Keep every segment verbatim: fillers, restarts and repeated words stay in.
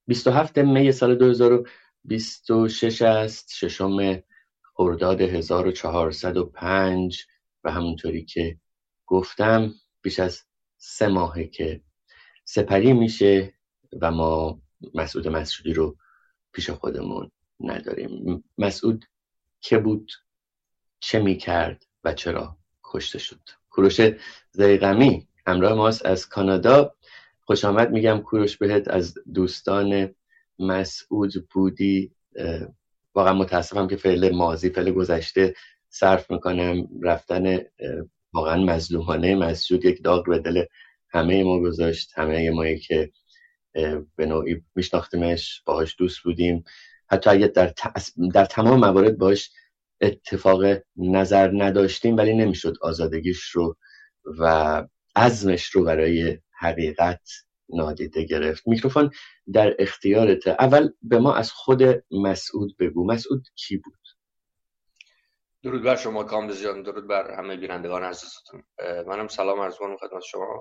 بیست و هفتم می سال دو هزار و بیست و شش است، ششم خرداد هزار و چهارصد و پنج و همونطوری که گفتم بیش از سه ماهه که سپری میشه و ما مسعود مسعودی رو پیش خودمون نداریم. مسعود که بود، چه میکرد و چرا کشته شد؟ کوروش ضیغمی همراه ماست از کانادا. خوش آمد میگم کوروش بهت، از دوستان مسعود بودی. واقعا متاسفم که فعل ماضی فعل گذشته صرف میکنم. رفتن واقعا مظلومانه مسعود یک داغ به دل همه ما گذاشت، همه مایی که به نوعی میشناختیمش، باهاش دوست بودیم، حتی اگه در, در تمام موارد باهاش اتفاق نظر نداشتیم، ولی نمیشد آزادگیش رو و عزمش رو برای حقیقت نادیده گرفت. میکروفون در اختیارته. اول به ما از خود مسعود بگو. مسعود کی بود؟ درود بر شما کامبیزیان، درود بر همه بینندگان عزیزتون. منم سلام عرض می‌کنم خدمت شما.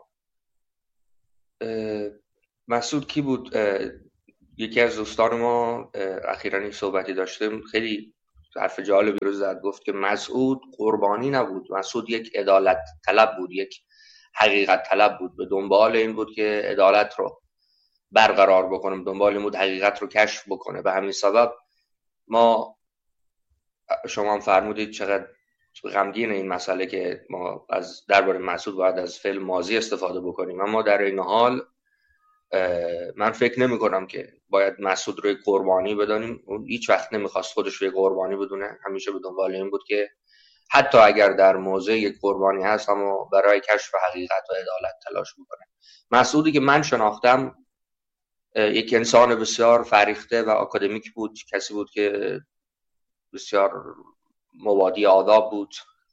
مسعود کی بود؟ یکی از دوستان ما اخیراً یک صحبتی داشتیم، خیلی حرف جالبی رو زد. گفت که مسعود قربانی نبود، مسعود یک عدالت طلب بود، یک حقیقت طلب بود. به دنبال این بود که عدالت رو برقرار بکنه، به دنبال این بود حقیقت رو کشف بکنه. به همین سبب ما، شما هم فرمودید چقدر غمگین این مسئله که ما از درباره مسعود باید از فعل ماضی استفاده بکنیم، اما در این حال من فکر نمی کنم که باید مسعود رو قربانی بدانیم. اون هیچ وقت نمیخواست خودش رو قربانی بدونه، همیشه به دنبال این بود که حتی اگر در موضع یک قربانی هست اما برای کشف حقیقت و عدالت تلاش بکنه. مسعودی که من شناختم یک انسان بسیار فریخته و آکادمیک بود، کسی بود که بسیار مبادی آداب بود،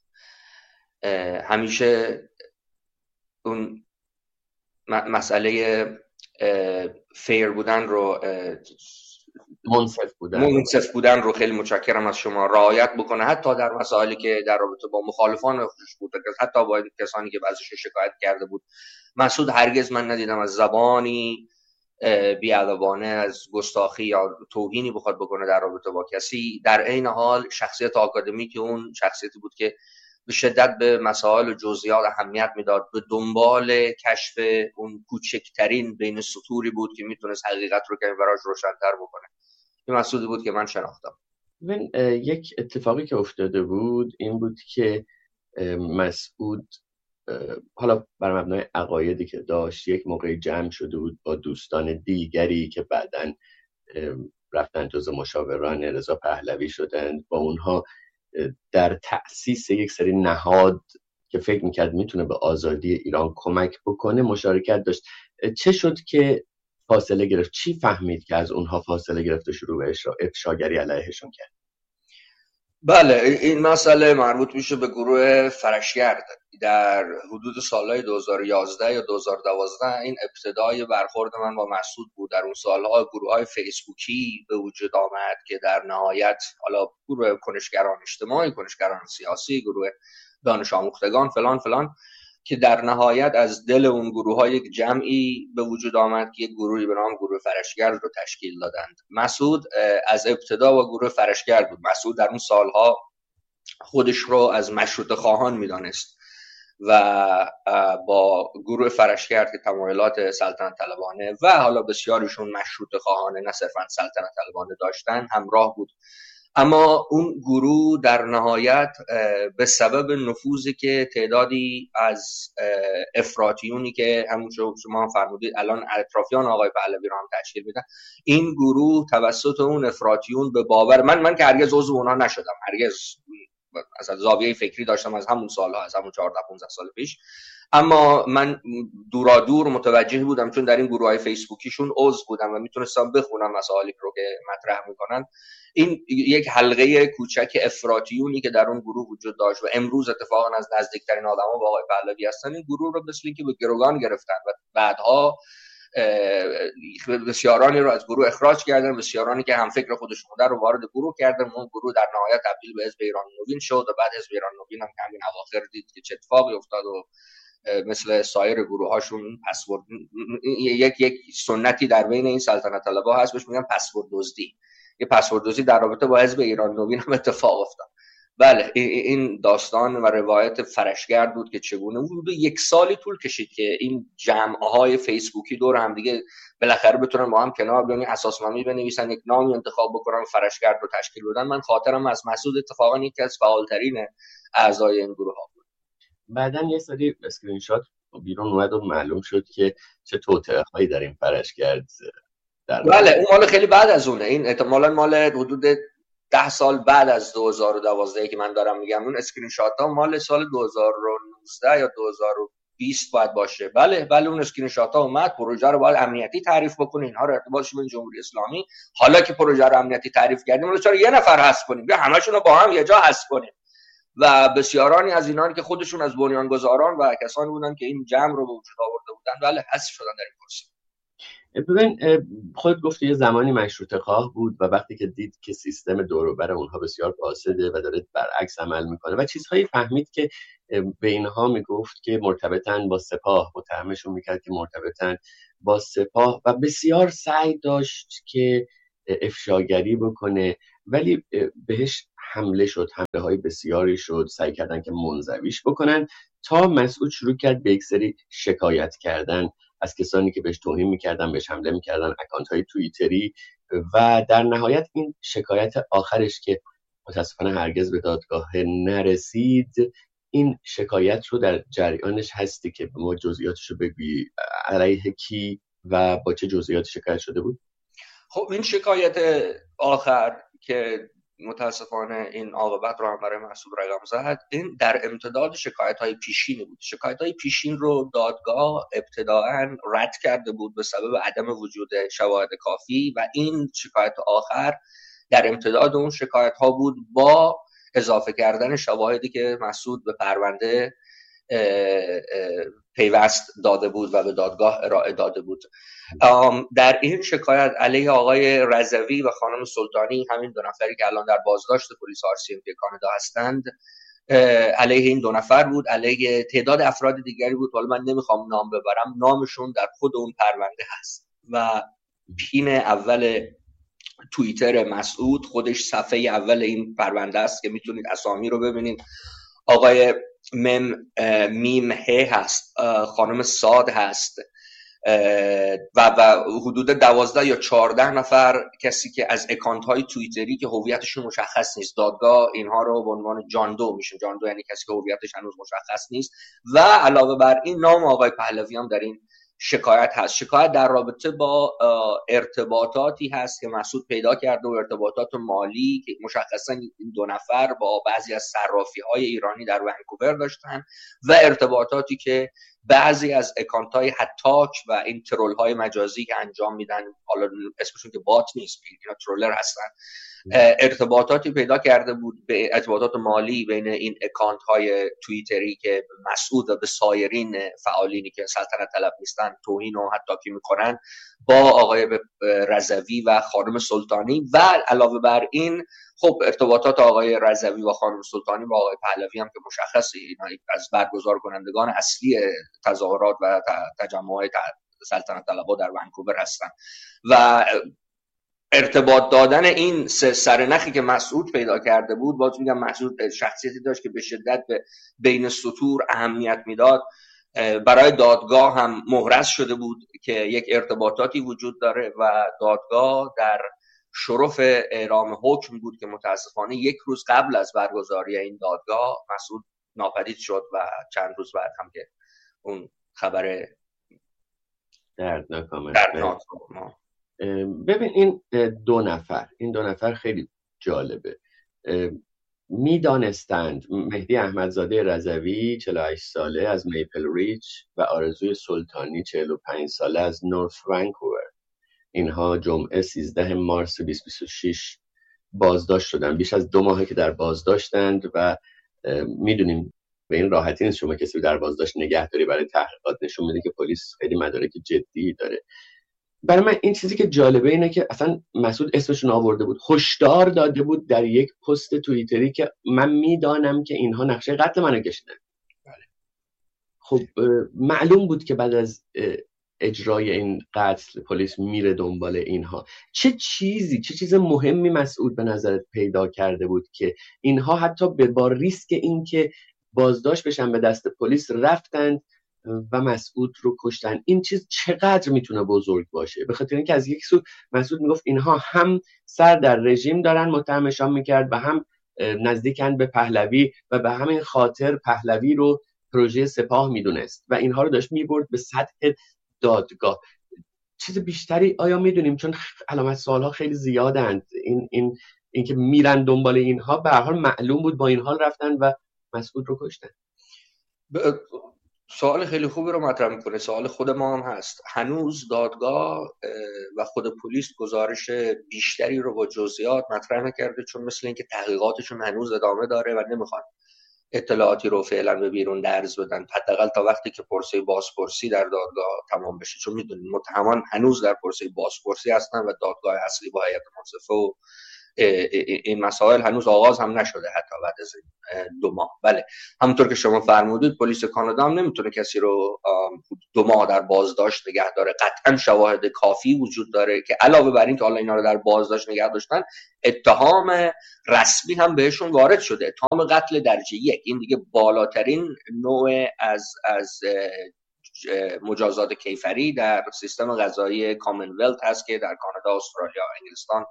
همیشه اون مسئله فیر بودن رو، منصف بودن منصف بودن رو خیلی متشکرم از شما رعایت بکنه، حتی در مسائلی که در رابطه با مخالفان خودش بود، حتی با کسانی که بعضیش شکایت کرده بود. مسعود هرگز من ندیدم از زبانی بی‌ادبانه، از گستاخی یا توهینی بخواد بکنه در رابطه با کسی. در عین حال شخصیت آکادمیک اون شخصیتی بود که به شدت به مسائل و جزئیات اهمیت میداد، به دنبال کشف اون کوچکترین بین سطوری بود که میتونست حقیقت رو کمی براش روشن‌تر بکنه. این مسعودی بود که من شناختم. من یک اتفاقی که افتاده بود این بود که مسعود حالا بر مبنای عقایدی که داشت یک موقعی جمع شده بود با دوستان دیگری که بعداً رفتن جز مشاوران رضا پهلوی شدن، با اونها در تأسیس یک سری نهاد که فکر میکرد میتونه به آزادی ایران کمک بکنه مشارکت داشت. چه شد که فاصله گرفت؟ چی فهمید که از اونها فاصله گرفت و شروع به افشاگری علیهشون کرد؟ بله، این مسئله مربوط میشه به گروه فرشگرد. در حدود سالهای دو هزار و یازده یا دو هزار و دوازده این ابتدای برخورد من با مسعود بود. در اون سالها گروه های فیسبوکی به وجود آمد که در نهایت حالا گروه کنشگران اجتماعی، کنشگران سیاسی، گروه دانش آموختگان فلان فلان، که در نهایت از دل اون گروه ها یک جمعی به وجود آمد که یک گروهی به نام گروه فرشگرد رو تشکیل دادند. مسعود از ابتدا با گروه فرشگرد بود. مسعود در اون سالها خودش رو از مشروطه خواهان میدانست و با گروه فرشگرد که تمایلات سلطنت طلبانه و حالا بسیاریشون مشروطه خواهانه نه صرفاً سلطنت طلبانه داشتن همراه بود. اما اون گروه در نهایت به سبب نفوذی که تعدادی از افراطیونی که همونجور شما فرمودید الان اطرافیان آقای پهلوی رو هم تشکیل میدن، این گروه توسط اون افراطیون به باور من من که هرگز عضو اونها نشدم، هرگز از زاویه فکری داشتم از همون سالها، از همون چهارده پانزده سال پیش، اما من دورا دور متوجه بودم چون در این گروه‌های فیسبوکیشون عضو بودم و میتونستم بخونم مسائلی رو که مطرح میکنن. این یک حلقه کوچک افراطیونی که در اون گروه وجود داشت و امروز اتفاقا از نزدیکترین آدما با آقای پهلوی هستن، این گروه رو مثل که به گروگان گرفتن و بعدها بسیارانی رو از گروه اخراج کردن، بسیارانی که هم فکر خودشون بودن رو وارد گروه کردن. اون گروه در نهایت تبدیل به حزب ایران نوین شد و بعد حزب ایران نوین هم همین اواخر دید که چه اتفاقی افتاد و مثل سایر گروه هاشون پسورد یک یک سنتی در بین این سلطنت طلبها هست بهش میگن پسورد دزدی. یه پسورد دزدی در رابطه با حزب ایران نوین هم اتفاق افتاد. بله این داستان و روایت فرشگرد بود که چگونه حدود یک سالی طول کشید که این جمع‌های فیسبوکی دور هم دیگه بالاخره بتونن با هم کنار بیان، اساسنامه بنویسن، یک نامی انتخاب بکنن، فرشگرد رو تشکیل بدن. من خاطرم از مسعود اتفاقا یکی از فعالترین اعضای این گروه ها بود. بعداً یه سری اسکرین شات بیرون اومد و معلوم شد که چه توطئه‌هایی در این فرشگرد در بله اون مال خیلی بعد از اونه، این احتمالاً مال حدود ده سال بعد از دو هزار و دوازده که من دارم میگم. اون اسکرین شات ها مال سال دو هزار و نوزده یا دو هزار و بیست باید باشه. بله بله اون اسکرین شات ها اومد. پروژه رو باید امنیتی تعریف بکنین، اینها رو ارتباطش با جمهوری اسلامی. حالا که پروژه رو امنیتی تعریف کردیم ولی چرا یه نفر حذف کنیم؟ بیا همشون رو با هم یه جا حذف کنیم. و بسیارانی از اینان که خودشون از بنیانگذاران و کسانی بودن که این جمع رو به وجود آورده بودن بله حذف شدن در این پروسه. ببین خود گفتی یه زمانی مشروطه خواه بود و وقتی که دید که سیستم دور و بر اونها بسیار فاسده و داره برعکس عمل میکنه و چیزهایی فهمید که به اینها میگفت که مرتبطن با سپاه، متهمشون میکرد که مرتبطن با سپاه و بسیار سعی داشت که افشاگری بکنه ولی بهش حمله شد، حمله های بسیاری شد، سعی کردن که منزویش بکنن تا مسعود شروع کرد به یک سری شکایت کردن از کسانی که بهش توهین میکردن، بهش حمله میکردن، اکانت های توییتری و در نهایت این شکایت آخرش که متاسفانه هرگز به دادگاه نرسید، این شکایت رو در جریانش هستی که به ما جزئیاتش رو بگی علیه کی و با چه جزئیاتی شکایت شده بود؟ خب این شکایت آخر که متاسفانه این عاقبت رو هم برای مسعود رقم زد، این در امتداد شکایت‌های پیشین بود. شکایت‌های پیشین رو دادگاه ابتداعاً رد کرده بود به سبب عدم وجود شواهد کافی و این شکایت آخر در امتداد اون شکایت‌ها بود با اضافه کردن شواهدی که مسعود به پرونده پیوست داده بود و به دادگاه ارائه داده بود. در این شکایت علیه آقای رضوی و خانم سلطانی، همین دو نفری که الان در بازداشت پلیس آر سی ام پی کانادا هستند، علیه این دو نفر بود، علیه تعداد افراد دیگری بود، حالا من نمیخوام نام ببرم، نامشون در خود اون پرونده هست و پین اول توییتر مسعود خودش صفحه اول این پرونده است که میتونید اسامی رو ببینید. آقای مم میم ه هست، خانم ساد هست و و حدود دوازده یا چهارده نفر کسی که از اکانت های توییتری که هویتشون مشخص نیست، دادگاه اینها رو به عنوان جان دو میشن. جان دو یعنی کسی که هویتش هنوز مشخص نیست. و علاوه بر این نام آقای پهلوی هم در این شکایت هست. شکایت در رابطه با ارتباطاتی هست که مسعود پیدا کرده و ارتباطات مالی که مشخصا این دو نفر با بعضی از صرافی‌های ایرانی در ونکوور داشتن و ارتباطاتی که بعضی از اکانت‌های هتاک و این ترول‌های مجازی که انجام میدن، حالا اسمشون که بات نیست، اینا ترولر هستن، ارتباطاتی پیدا کرده بود به ارتباطات مالی بین این اکانت‌های توییتری که مسعود و به سایرین فعالینی که سلطنت طلب نیستن توهین و هتاکی میکنن با آقای رضوی و خانم سلطانی. و علاوه بر این خب ارتباطات آقای رضوی و خانم سلطانی با آقای پهلوی هم که مشخصه اینا از برگزار کنندگان اصلی تظاهرات و تجمعات سلطنت طلبها در ونکوور هستن. و ارتباط دادن این سرنخی که مسعود پیدا کرده بود، باز میگم مسعود شخصیتی داشت که به شدت به بین سطور اهمیت میداد، برای دادگاه هم محرز شده بود که یک ارتباطاتی وجود داره و دادگاه در شرف اعلام حکم بود که متاسفانه یک روز قبل از برگزاری این دادگاه مسعود ناپدید شد و چند روز بعد هم که اون خبر دردناک آمد. ببین این دو نفر این دو نفر خیلی جالبه. میدانستند مهدی احمدزاده رضوی چهل و هشت ساله از میپل ریچ و آرزوی سلطانی چهل و پنج ساله از نورث ونکوور، اینها جمعه سیزده مارس بیست بیست و شش بازداشت شدن. بیش از دو ماهه که در بازداشتند و میدونیم به این راحتی نیست شما کسی در بازداشت نگه داری برای تحقیقات. نشون میده که پلیس خیلی مدارک جدی داره. برای من این چیزی که جالبه اینه که اصلا مسعود اسمشون آورده بود، هشدار داده بود در یک پست توییتری که من میدانم که اینها نقشه قتل منو کشیدن. خب معلوم بود که بعد از اجرای این قتل پلیس میره دنبال اینها. چه چیزی چه چیز مهمی مسعود به نظرت پیدا کرده بود که اینها حتی به با ریسک این که بازداشت بشن به دست پلیس رفتند و مسعود رو کشتن؟ این چیز چقدر میتونه بزرگ باشه؟ به خاطر اینکه از یک سو مسعود میگفت اینها هم سر در رژیم دارن، متهمشان میکرد، و هم نزدیکن به پهلوی و به همین خاطر پهلوی رو پروژه سپاه میدونست و اینها رو داشت میبرد به سطح دادگاه. چیز بیشتری آیا میدونیم؟ چون علامت سوالها خیلی زیادند. این این اینکه میرن دنبال اینها به هر حال معلوم بود با این حال رفتن و مسعود رو کشتن. سوال خیلی خوبی رو مطرح میکنه. سوال خود ما هم هست. هنوز دادگاه و خود پلیس گزارش بیشتری رو با جزئیات مطرح نکرده، چون مثل اینکه تحقیقاتشون هنوز ادامه داره و نمیخوان اطلاعاتی رو فعلا به بیرون درز بدن، حداقل تا وقتی که پرسه بازپرسی در دادگاه تمام بشه. چون میدونید متهمان هنوز در پرسه بازپرسی هستن و دادگاه اصلی با هیئت منصفه و این مسائل هنوز آغاز هم نشده حتی بعد از دو ماه. بله، همونطور که شما فرمودید پلیس کانادا هم نمیتونه کسی رو دو ماه در بازداشت نگه داره. قطعا شواهد کافی وجود داره که علاوه بر این که حالا اینا رو در بازداشت نگه داشتن، اتهام رسمی هم بهشون وارد شده، اتهام قتل درجه یک. این دیگه بالاترین نوع از از مجازات کیفری در سیستم قضایی کامنولت هست که در کانادا، استرالیا و انگلستان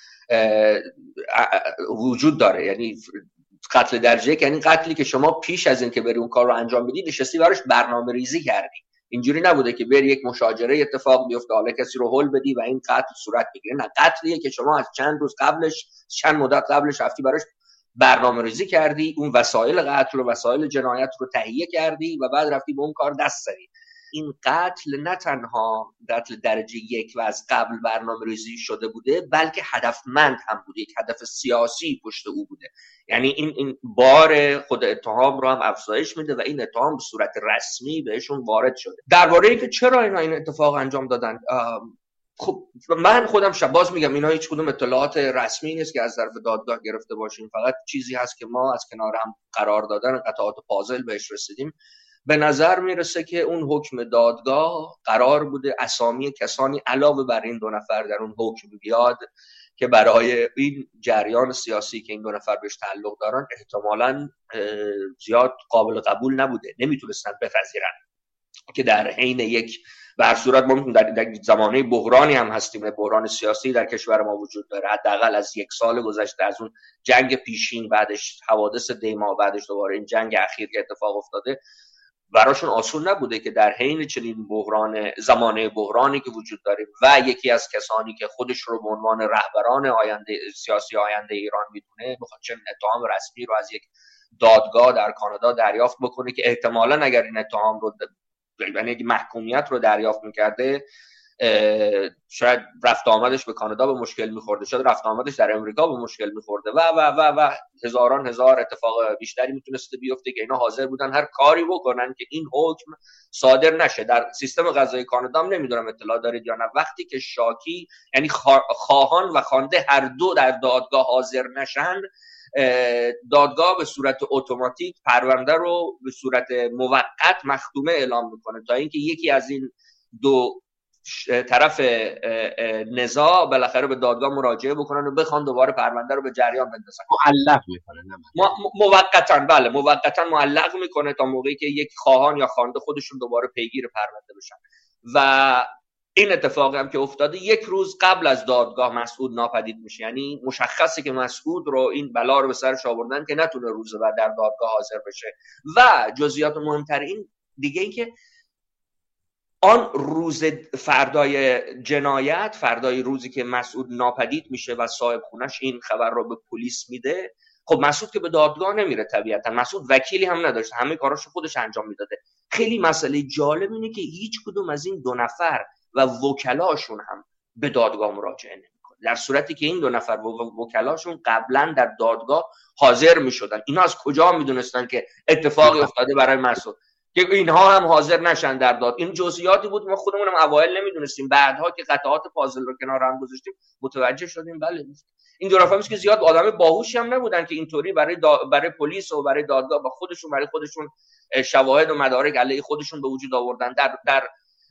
وجود داره. یعنی قتل درجه یک یعنی قتلی که شما پیش از این که بری اون کار رو انجام بدی نشستی براش برنامه ریزی کردی. اینجوری نبوده که بری یک مشاجره اتفاق بیفته حالا کسی رو هول بدی و این قتل صورت بگیره. نه، قتلیه که شما از چند روز قبلش، چند مدت قبلش رفتی براش برنامه ریزی کردی، اون وسایل قتل و وسایل جنایت رو تهیه کردی و بعد رفتی به اون کار دست زدی. این قتل نه تنها قتل درجه یک و از قبل برنامه ریزی شده بوده، بلکه هدفمند هم بوده، یک هدف سیاسی پشت او بوده. یعنی این این بار خود اتهام رو هم افزایش میده و این اتهام به صورت رسمی بهشون وارد شده. درباره اینکه چرا اینا این اتفاق انجام دادن، خب من خودم شباز میگم اینا هیچ کدوم اطلاعات رسمی نیست که از طرف دادگاه گرفته باشیم، فقط چیزی هست که ما از کنار هم قرار دادن قطعات پازل بهش رسیدیم. به نظر میرسه که اون حکم دادگاه قرار بوده اسامی کسانی علاوه بر این دو نفر در اون حکم بیاد که برای این جریان سیاسی که این دو نفر بهش تعلق دارن احتمالاً زیاد قابل قبول نبوده، نمیتونستن بپذیرن که در حین یک به هر صورت ما در, در زمانه بحرانی هم هستیم، بحران سیاسی در کشور ما وجود داره، حداقل از یک سال گذشته از اون جنگ پیشین، بعدش حوادث دیما، بعدش دوباره این جنگ اخیر که اتفاق افتاده، براشون آسون نبوده که در حین چنین بحران زمانه بحرانی که وجود داره و یکی از کسانی که خودش رو به عنوان رهبران آینده سیاسی آینده ایران میدونه بخواد چنین اتهام رسمی رو از یک دادگاه در کانادا دریافت بکنه که احتمالاً اگر این اتهام رو یعنی محکومیت رو دریافت میکرده شاید رفت آمدش به کانادا به مشکل میخورده، شاید رفت آمدش در امریکا به مشکل میخورده و و و و هزاران هزار اتفاق بیشتری میتونسته بیفته که اینا حاضر بودن هر کاری بکنن که این حکم صادر نشه. در سیستم قضایی کانادا هم نمیدونم اطلاع دارید یا نه، وقتی که شاکی یعنی خواهان و خوانده هر دو در دادگاه حاضر نشن، دادگاه به صورت اتوماتیک پرونده رو به صورت موقت مختومه اعلام میکنه تا اینکه یکی از این دو طرف نزاع بالاخره به دادگاه مراجعه بکنن و بخوان دوباره پرونده رو به جریان بندازن. معلق میکنه نه موقتا، بله موقتا معلق میکنه تا موقعی که یک خواهان یا خوانده خودشون دوباره پیگیر پرونده بشن. و این اتفاقی هم که افتاده یک روز قبل از دادگاه مسعود ناپدید میشه، یعنی مشخصه که مسعود رو این بلا رو به سرش آوردن که نتونه روز بعد در دادگاه حاضر بشه. و جزئیات مهمتر این دیگه این که آن روز فردای جنایت، فردای روزی که مسعود ناپدید میشه و صاحب خونش این خبر رو به پلیس میده، خب مسعود که به دادگاه نمیره طبیعتا، مسعود وکیلی هم نداشت، همه کاراشو خودش انجام میداده. خیلی مسئله جالب اینه که هیچ کدوم از این دو نفر و وکلاشون هم به دادگاه مراجعه نمیکنه، در صورتی که این دو نفر و وکلاشون قبلا در دادگاه حاضر میشدن. اینا از کجا میدونستن که اتفاقی افتاده برای مسعود که اینها هم حاضر نشن در داد؟ این جزئیاتی بود ما خودمون هم اوایل نمیدونستیم، بعدها که قطعات پازل رو کنار هم گذاشتیم متوجه شدیم بله این دو نفر که زیاد آدم باهوشی هم نبودن که اینطوری برای دا... برای پلیس و برای دادگاه با خودشون برای خودشون شواهد و مدارک علیه خودشون به وجود آوردن. در در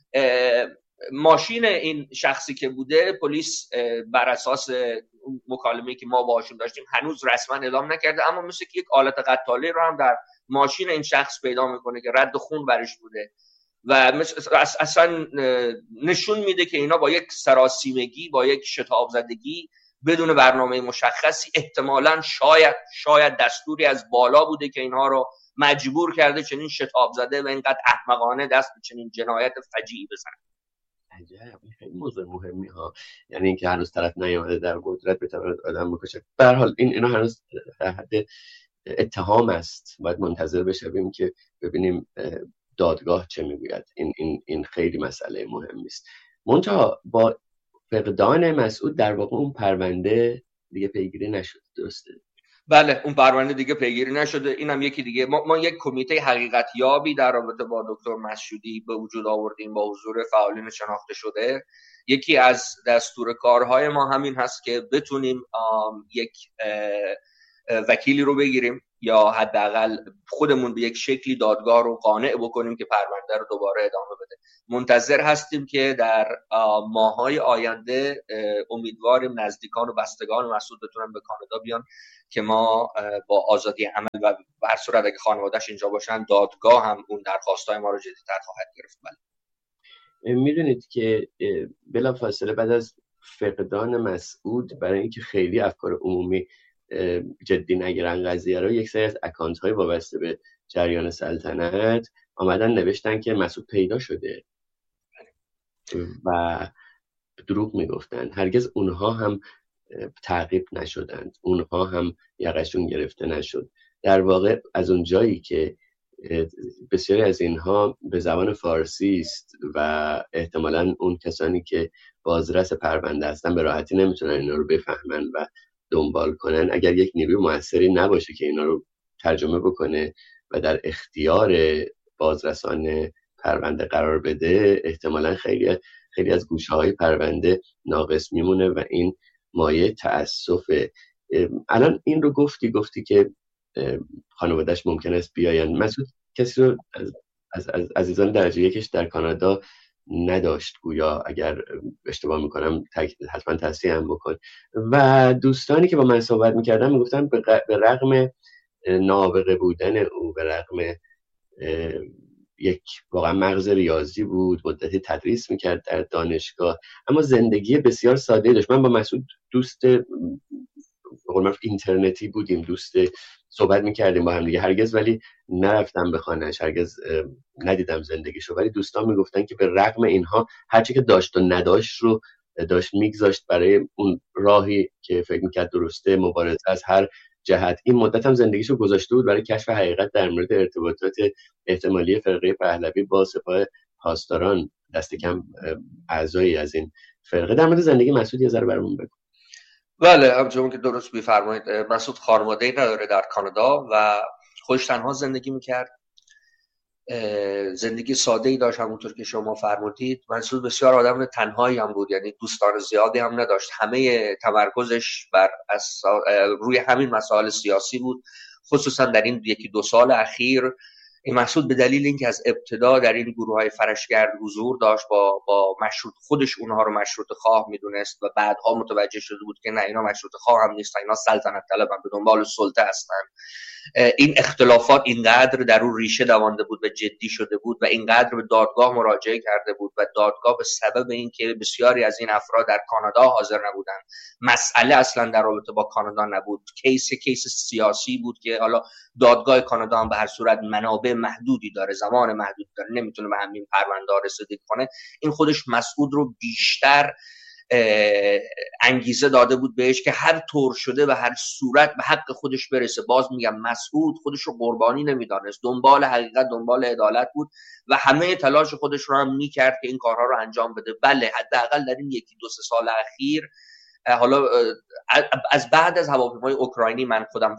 ماشین این شخصی که بوده پلیس بر اساس مکالمه‌ای که ما باهاشون داشتیم هنوز رسما اعلام نکرده، اما مثل که یک آلت قتاله رو هم در ماشین این شخص پیدا میکنه که رد خون برش بوده و اصلا نشون میده که اینا با یک سراسیمگی، با یک شتاب زدگی بدون برنامه مشخصی، احتمالاً شاید شاید دستوری از بالا بوده که اینها رو مجبور کرده چنین شتاب زده و اینقدر احمقانه دست به چنین جنایت فجیعی بزنن. عجب، این خیلی موضوع مهمی ها. یعنی اینکه هنوز طرف نیامده در قدرت بتواند آدم بکشه. به هر حال این اینا هنوز در حد اتهام است، باید منتظر بشیم که ببینیم دادگاه چه میگوید. این این این خیلی مسئله مهمی است. منتها با فقدان مسعود در واقع اون پرونده دیگه پیگیری نشد، درسته؟ بله، اون پرونده دیگه پیگیری نشده. اینم یکی دیگه ما, ما یک کمیته حقیقت یابی در رابطه با دکتر مسعودی به وجود آوردیم با حضور فعالین شناخته شده. یکی از دستور کارهای ما همین هست که بتونیم یک وکیلی رو بگیریم یا حداقل خودمون به یک شکلی دادگاه رو قانع بکنیم که پرونده رو دوباره ادامه بده. منتظر هستیم که در ماه‌های آینده امیدواریم نزدیکان و بستگان مسعود بتونن به کانادا بیان که ما با آزادی عمل و به هر صورت اگه خانواده‌اش اینجا باشن دادگاه هم اون درخواست‌های ما رو جدی‌تر خواهد گرفت. بله. میدونید که بلافاصله بعد از فقدان مسعود، برای اینکه خیلی افکار عمومی جدی نگیرن قضیه رو، یک سری از اکانت های وابسته به جریان سلطنت آمدن نوشتن که مسعود پیدا شده و دروغ میگفتن. هرگز اونها هم تعقیب نشدند، اونها هم یقشون گرفته نشد. در واقع از اون جایی که بسیاری از اینها به زبان فارسی است و احتمالاً اون کسانی که بازرس پرونده هستن به راحتی نمیتونن اینا رو بفهمن و دنبال کنن، اگر یک نیروی موثری نباشه که اینا رو ترجمه بکنه و در اختیار بازرسان پرونده قرار بده، احتمالاً خیلی خیلی از گوشه‌های پرونده ناقص میمونه و این مایه تأسفه. الان این رو گفتی گفتی که خانواده‌اش ممکن است بیاین. مسعود کسی رو از, از, از عزیزان درجه یکش در کانادا نداشت گویا، اگر اشتباه میکنم حتما تصحیح هم بکن. و دوستانی که با من صحبت میکردن میگفتن به رغم نابغه بودن او، به رغم یک واقعا مغز ریاضی بود، مدتی تدریس میکرد در دانشگاه، اما زندگی بسیار ساده داشت. من با مسعود دوست اینترنتی بودیم، دوست صحبت میکردیم با هم دیگه، هرگز ولی نرفتم به خانه‌اش، هرگز ندیدم زندگیشو، ولی دوستان میگفتن که به رغم اینها هرچی که داشت و نداشت رو داشت میگذاشت برای اون راهی که فکر میکرد درسته، مبارزه از هر جهت. این مدت هم زندگیشو گذاشته بود برای کشف حقیقت در مورد ارتباطات احتمالی فرقه پهلوی با سپاه پاسداران، دست کم اعضایی از این فرقه. در مورد زندگی مسعود یه ذره برامون بگو. بله، همچنون که درست می‌فرمایید، مسعود خانواده‌ای نداره در کانادا و خودش تنها زندگی میکرد. زندگی ساده‌ای داشت، همونطور که شما فرمودید. مسعود بسیار آدم تنهایی هم بود، یعنی دوستان زیادی هم نداشت. همه تمرکزش بر اسا... روی همین مسائل سیاسی بود، خصوصا در این یکی دو سال اخیر. این مسعود به دلیل اینکه از ابتدا در این گروه‌های فرشگرد حضور داشت، با با مشروط خودش اونها رو مشروط خواه میدونست و بعدها متوجه شده بود که نه، اینا مشروط خواه هم نیستن، اینا سلطنت طلبن، به دنبال سلطه هستن. این اختلافات اینقدر در اون ریشه دوانده بود و جدی شده بود و اینقدر به دادگاه مراجعه کرده بود و دادگاه به سبب اینکه بسیاری از این افراد در کانادا حاضر نبودن، مسئله اصلا در رابطه با کانادا نبود، کیس کیس سیاسی بود که حالا دادگاه کانادا هم به هر صورت منابع محدودی داره، زمان محدودی داره، نمیتونه به همین پرونده رسیدگی کنه. این خودش مسعود رو بیشتر انگیزه داده بود بهش که هر طور شده و هر صورت به حق خودش برسه. باز میگم مسعود خودش رو قربانی نمیدانست، دنبال حقیقت، دنبال عدالت بود و همه تلاش خودش رو هم میکرد که این کارها رو انجام بده. بله، حداقل در این یکی دو سه سال اخیر، حالا از بعد از هواپیمای اوکراینی من خودم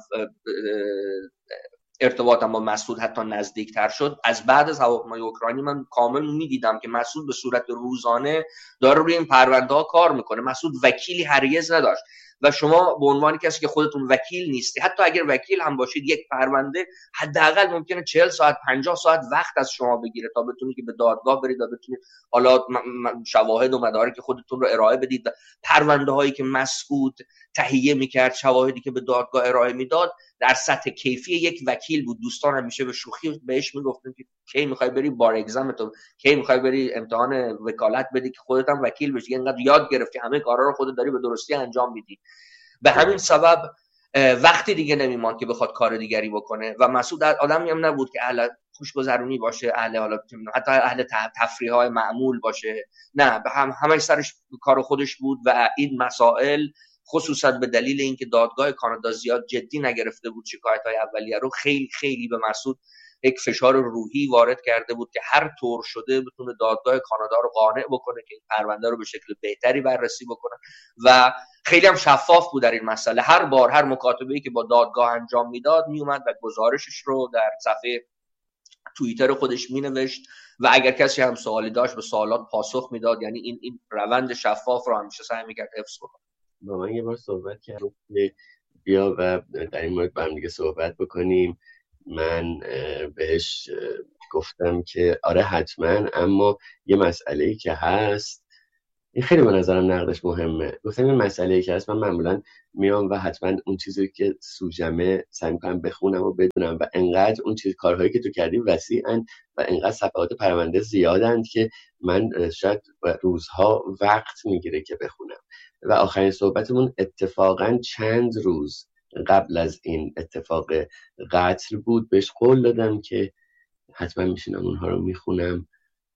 ارتباطم با مسعود حتی نزدیکتر شد. از بعد از هواپیمای اوکراینی من کامل میدیدم که مسعود به صورت روزانه داره روی این پرونده ها کار میکنه. مسعود وکیلی هرگز نداشت. و شما به عنوان کسی که خودتون وکیل نیستی، حتی اگر وکیل هم باشید، یک پرونده حداقل ممکنه چهل ساعت پنجاه ساعت وقت از شما بگیره تا بتونید که به دادگاه برید و بتونید حالا شواهد و مدارک خودتون رو ارائه بدید. پرونده هایی که مسعود تهیه میکرد، شواهدی که به دادگاه ارائه میداد در سطح کیفی یک وکیل بود. دوستان همیشه به شوخی بهش میگفتن که کی میخوای بری بار اگزمتو، کی میخوای بری امتحان وکالت بدی که خودت هم وکیل بشی، اینقدر یاد گرفتی همه کارا رو خودت داری به درستی انجام میدی. به همین سبب وقتی دیگه نمیماند که بخواد کار دیگری بکنه. و مسعود آدمی هم نبود که اهل خوشگذرونی باشه، اهل حالا حتی اهل تفریح‌های معمول باشه، نه، هم همه سرش کار خودش بود. و این مسائل خصوصا به دلیل اینکه دادگاه کانادا زیاد جدی نگرفته بود شکایت‌های اولیه رو، خیلی خیلی به مسعود یک فشار روحی وارد کرده بود که هر طور شده بتونه دادگاه کانادا رو قانع بکنه که این پرونده رو به شکل بهتری بررسی بکنه. و خیلی هم شفاف بود در این مسئله. هر بار هر مکاتبه‌ای که با دادگاه انجام میداد میومد و گزارشش رو در صفحه توییتر خودش مینوشت و اگر کسی هم سوالی داشت به سوالات پاسخ میداد. یعنی این این روند شفاف رو همیشه سعی میکرد حفظ کنه. با من یه بار صحبت کردم که بیا و در این مورد با هم دیگه صحبت بکنیم. من بهش گفتم که آره حتما، اما یه مسئله‌ای که هست، این خیلی به نظرم نقدش مهمه. گفتم این مسئله‌ای که هست، من معمولا میام و حتما اون چیزی که سوژمه سعی می‌کنم بخونم و بدونم و انقدر اون چیز کارهایی که تو کردی وسیعن و انقدر صفحات پرونده زیادند که من شاید روزها وقت میگیره که بخونم. و آخرین صحبتمون اتفاقا چند روز قبل از این اتفاق قتل بود. بهش قول دادم که حتما میشینم اونها رو میخونم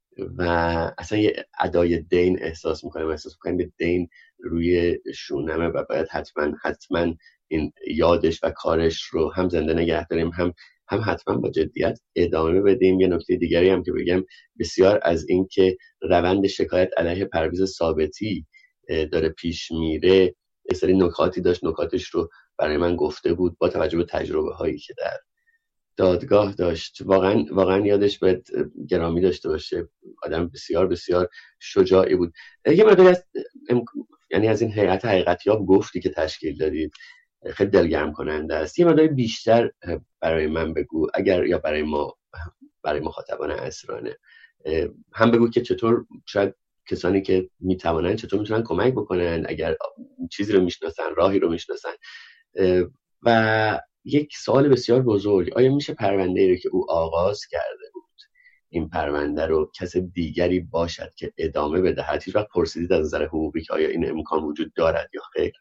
و اصلا یه ادای دین احساس میکنم احساس میکنم یه دین روی شونمه و باید حتما حتما این یادش و کارش رو هم زنده نگه داریم، هم هم حتما با جدیت ادامه بدیم. یه نکته دیگری هم که بگم، بسیار از این که روند شکایت علیه پرویز ثابتی داره پیش میره، یه سری نکاتی داشت، نکاتش رو برای من گفته بود با توجه به تجربه هایی که در دادگاه داشت. واقعا واقعا یادش باید گرامی داشته باشه. آدم بسیار بسیار شجاعی بود. یه مقداری از یعنی از این هیئت حقیقتیاب گفتی که تشکیل دادید، خیلی دلگرم کننده است. یه مقداری بیشتر برای من بگو، اگر یا برای ما، برای مخاطبان اسرانه هم بگو که چطور شاید کسانی که میتوانن چطور میتونن کمک بکنن، اگر چیزی رو میشناسن، راهی رو میشناسن. و یک سوال بسیار بزرگ، آیا میشه پرونده ای رو که او آغاز کرده بود، این پرونده رو کس دیگری باشد که ادامه بدهد؟ هیچ وقت پرسیدید از نظر حقوقی که آیا این امکان وجود دارد یا خیر؟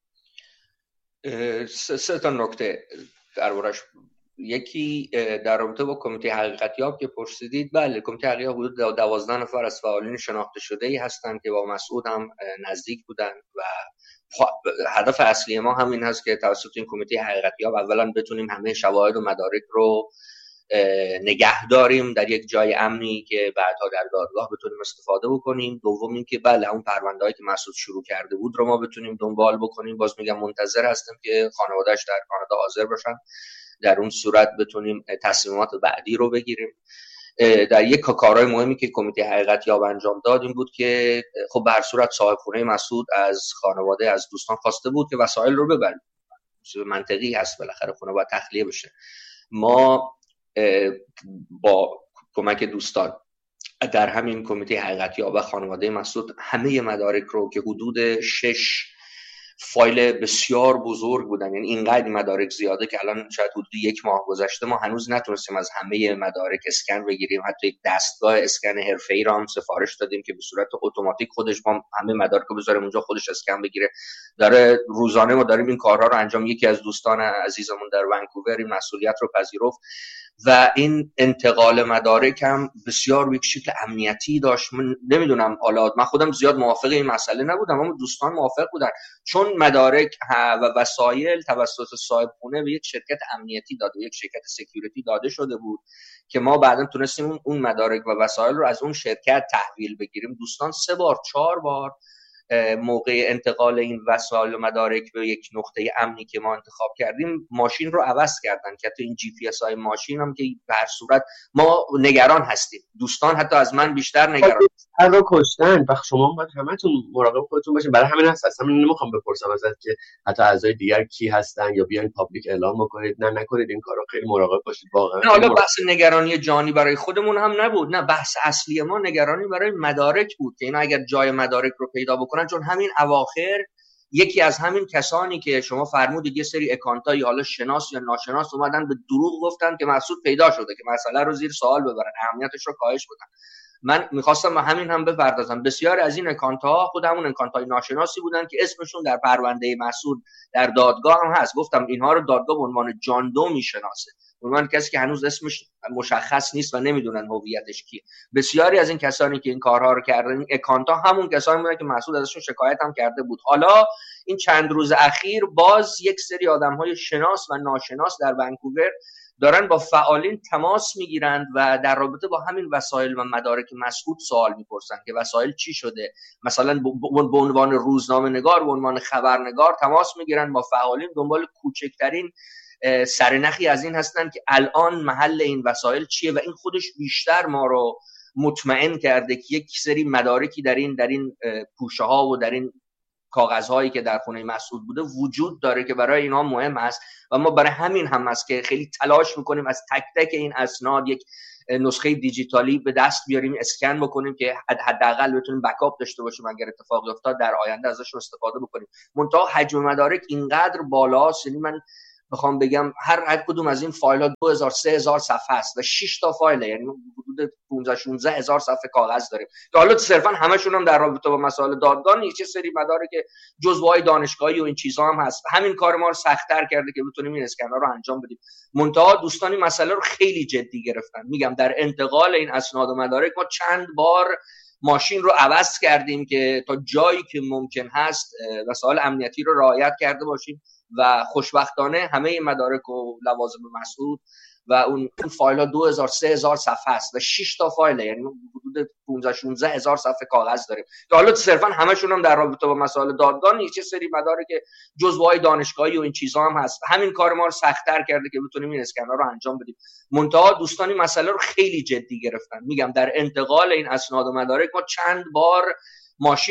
سه, سه تا نکته دربارش. یکی در رابطه با کمیته حقیقتیاب که پرسیدید، بله، کمیته حقیقتیاب حدود دوازده نفر از فعالین شناخته شده ای هستند که با مسعود هم نزدیک بودن و هدف اصلی ما همین هست که توسط این کمیته حقیقتیاب اولا بتونیم همه شواهد و مدارک رو نگه داریم در یک جای امنی که بعدها در دادگاه بتونیم استفاده بکنیم. دوم این که بله، اون پرونده‌ای که مسعود شروع کرده بود رو ما بتونیم دنبال بکنیم. باز میگم منتظر هستیم که خانواده‌اش در کانادا حاضر باشن، در اون صورت بتونیم تصمیمات بعدی رو بگیریم. در یک کارهای مهمی که کمیته حقیقتیاب انجام داد این بود که خب به هر صورت صاحب خونه مسعود از خانواده، از دوستان خواسته بود که وسایل رو ببرن. منطقی هست، بالاخره خونه باید تخلیه بشه. ما با کمک دوستان در همین کمیته حقیقتیاب و خانواده مسعود همه مدارک رو که حدود شش فایل بسیار بزرگ بودن، یعنی اینقدر مدارک زیاده که الان شاید حدود یک ماه گذشته ما هنوز نتونستیم از همه مدارک اسکن بگیریم. حتی یک دستگاه اسکن حرفه‌ای را هم سفارش دادیم که به صورت اتوماتیک خودش ما همه مدارک رو بذاریم اونجا، خودش اسکن بگیره. داره روزانه ما داریم این کارها رو انجام. یکی از دوستان عزیزمون در ونکوور این مسئولیت رو پذیرفت و این انتقال مدارک هم بسیار به شکل امنیتی داشت. من نمیدونم، حالا من خودم زیاد موافق این مسئله نبودم اما دوستان موافق بودن، چون مدارک و وسایل توسط صاحب خونه به یک شرکت امنیتی داده، یک شرکت سکیوریتی داده شده بود که ما بعداً تونستیم اون مدارک و وسایل رو از اون شرکت تحویل بگیریم. دوستان سه بار چهار بار موقع انتقال این وسایل و مدارک به یک نقطه امنی که ما انتخاب کردیم ماشین رو عوض کردن که حتی این جی پی اس های ماشین هم که به هر صورت ما نگران هستیم، دوستان حتی از من بیشتر نگران هر رو کشتن و شما باید همتون مراقب خودتون باشین. برای همین هست اصلا نمیخوام بپرسم ازت که حتی اعضای دیگر کی هستن یا بیاین پابلیک اعلام بکنید، نه نکنید این کارو، خیلی مراقب باشید واقعا. نه حالا بحث نگرانی جانی برای خودمون هم نبود، نه بحث اصلی ما نگرانی برای مدارک بود که اینا اگر جای مدارک رو پیدا بکنن، چون همین اواخر یکی از همین کسانی که شما فرمودید یه سری اکانتایی حالا شناس یا ناشناس اومدن به دروغ گفتن که مسعود پیدا شده که مسئله رو زیر سوال ببرن، اهمیتش رو کاهش بدن. من میخواستم به همین هم بپردازم. بسیار از این اکانت ها خود همون اکانت های ناشناسی بودن که اسمشون در پرونده مسعود در دادگاه هم هست. گفتم اینها رو دادگاه به عنوان جان دو میشناسه، به عنوان کسی که هنوز اسمش مشخص نیست و نمیدونن هویتش کیه. بسیاری از این کسانی که این کارها رو کردن، این اکانت ها همون کسانی بودن که مسعود ازشون شکایت هم کرده بود. حالا این چند روز اخیر باز یک سری آدم های شناس و ناشناس در ونکوور دارن با فعالین تماس میگیرند و در رابطه با همین وسایل و مدارک مسعود سوال میپرسن که وسایل چی شده، مثلا به عنوان روزنامه نگار، به عنوان خبرنگار تماس میگیرن با فعالین، دنبال کوچکترین سرنخی از این هستن که الان محل این وسایل چیه و این خودش بیشتر ما رو مطمئن کرده که یک سری مدارکی در این در این پوشه ها و در این کاغذهایی که در خونه مسعود بوده وجود داره که برای اینا مهم است و ما برای همین هم است که خیلی تلاش میکنیم از تک تک این اسناد یک نسخه دیجیتالی به دست بیاریم، اسکن بکنیم که حداقل بتونیم بکاپ داشته باشیم اگر اتفاقی افتاد در آینده ازش استفاده بکنیم. منتها حجم مدارک اینقدر بالاست، یعنی من بخوام بگم هر هر کدوم از این فایل ها دو هزار سه هزار صفحه است و شش تا فایل، یعنی حدود پانزده شانزده هزار صفحه کاغذ داریم که حالا صرفا همشون هم در رابطه با مسائل دادگاه نیست، چه سری مدارک جزوهای دانشگاهی و این چیزا هم هست. همین کار ما رو سخت‌تر کرده که بتونیم این اسکنر رو انجام بدیم. منتها دوستان این مسئله رو خیلی جدی گرفتن. میگم در انتقال این اسناد و مدارک ما چند بار ماشین رو عوض کردیم که تا جایی که ممکن هست مسائل امنیتی رو رعایت کرده باشیم و خوشبختانه همه مدارک و لوازم مسعود و اون فایل ها دو هزار سه هزار صفحه است و شش تا فایل، یعنی حدود پانزده شانزده هزار صفحه کاغذ داریم که حالا صرفا همشون هم در رابطه با مسائل دادگاه نیست، چه سری مدارک جزوهای دانشگاهی و این چیزا هم هست. همین کار ما رو سخت‌تر کرده که بتونیم این اسکنر رو انجام بدیم. منتها دوستان این مسئله رو خیلی جدی گرفتن. میگم در انتقال این اسناد و مدارک ما چند بار ماشین